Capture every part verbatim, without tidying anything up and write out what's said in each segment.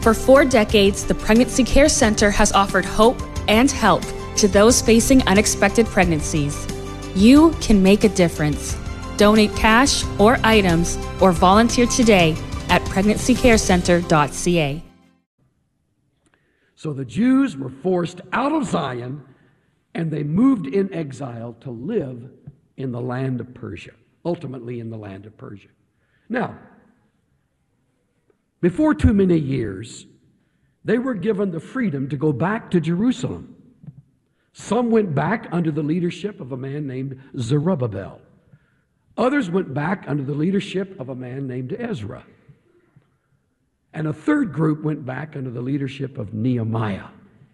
For four decades, the Pregnancy Care Center has offered hope and help to those facing unexpected pregnancies. You can make a difference. Donate cash or items or volunteer today at pregnancy care center dot c a. So the Jews were forced out of Zion, and they moved in exile to live in the land of Persia, ultimately in the land of Persia. Now, before too many years, they were given the freedom to go back to Jerusalem. Some went back under the leadership of a man named Zerubbabel. Others went back under the leadership of a man named Ezra. And a third group went back under the leadership of Nehemiah.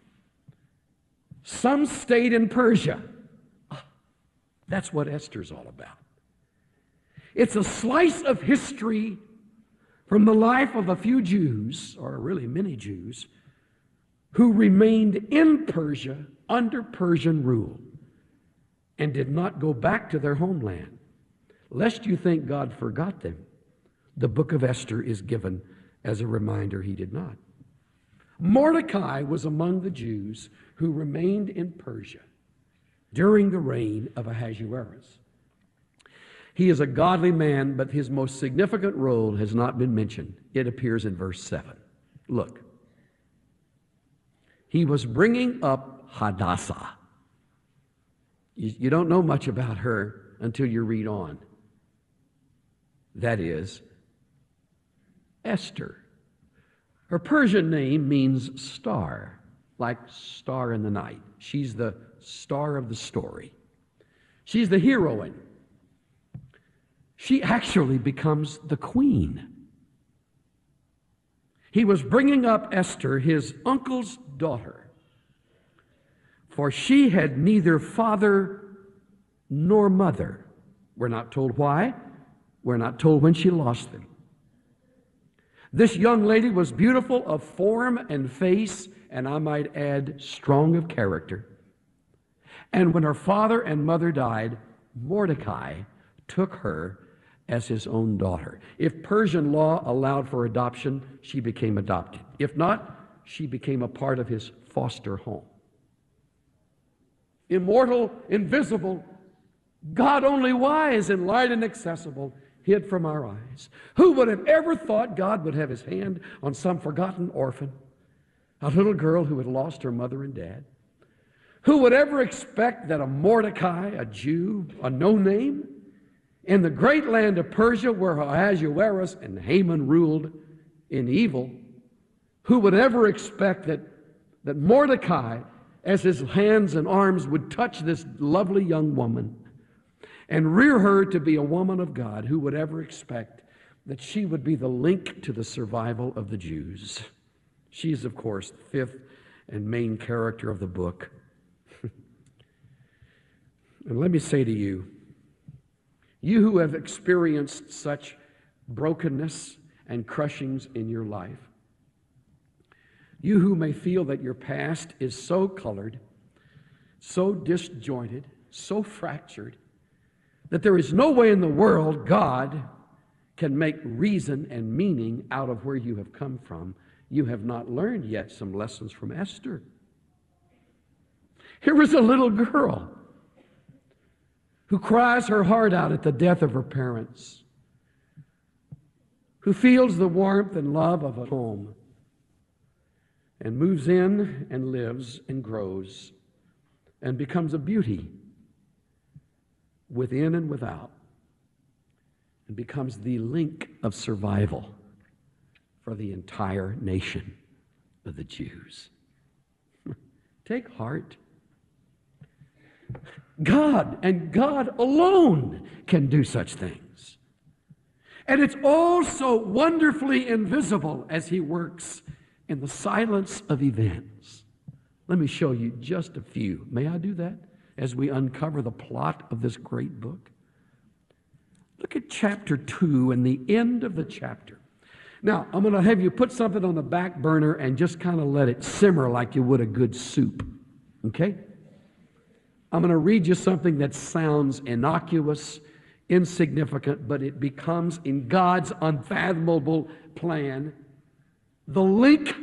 Some stayed in Persia. That's what Esther's all about. It's a slice of history from the life of a few Jews, or really many Jews, who remained in Persia under Persian rule and did not go back to their homeland. Lest you think God forgot them, the book of Esther is given as a reminder he did not. Mordecai was among the Jews who remained in Persia during the reign of Ahasuerus. He is a godly man, but his most significant role has not been mentioned. It appears in verse seven. Look. He was bringing up Hadassah. You, you don't know much about her until you read on. That is, Esther. Her Persian name means star, like star in the night. She's the star of the story. She's the heroine. She actually becomes the queen. He was bringing up Esther, his uncle's daughter, for she had neither father nor mother. We're not told why. We're not told when she lost them. This young lady was beautiful of form and face, and I might add, strong of character. And when her father and mother died, Mordecai took her as his own daughter. If Persian law allowed for adoption, she became adopted. If not, she became a part of his foster home. Immortal, invisible, God only wise and light and accessible, hid from our eyes. Who would have ever thought God would have his hand on some forgotten orphan, a little girl who had lost her mother and dad? Who would ever expect that a Mordecai, a Jew, a no-name, in the great land of Persia where Ahasuerus and Haman ruled in evil, who would ever expect that, that Mordecai, as his hands and arms would touch this lovely young woman and rear her to be a woman of God, who would ever expect that she would be the link to the survival of the Jews? She is, of course, the fifth and main character of the book. And let me say to you, you who have experienced such brokenness and crushings in your life, you who may feel that your past is so colored, so disjointed, so fractured, that there is no way in the world God can make reason and meaning out of where you have come from, you have not learned yet some lessons from Esther. Here was a little girl who cries her heart out at the death of her parents, who feels the warmth and love of a home, and moves in and lives and grows and becomes a beauty within and without, and becomes the link of survival for the entire nation of the Jews. Take heart. God and God alone can do such things. And it's all so wonderfully invisible as he works in the silence of events. Let me show you just a few. May I do that as we uncover the plot of this great book? Look at chapter two and the end of the chapter. Now, I'm going to have you put something on the back burner and just kind of let it simmer like you would a good soup. Okay? I'm going to read you something that sounds innocuous, insignificant, but it becomes, in God's unfathomable plan, the link